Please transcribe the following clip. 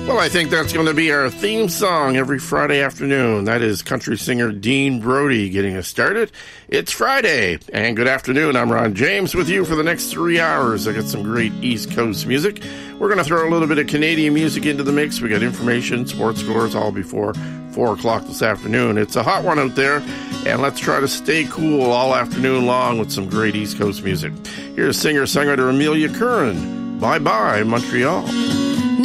Well, I think that's going to be our theme song every Friday afternoon. That is country singer Dean Brody getting us started. It's Friday, and good afternoon. I'm Ron James with you for the next 3 hours. I got some great East Coast music. We're going to throw a little bit of Canadian music into the mix. We got information, sports scores, all before 4 o'clock this afternoon. It's a hot one out there, and let's try to stay cool all afternoon long with some great East Coast music. Here's singer-songwriter Amelia Curran. Bye-bye, Montreal.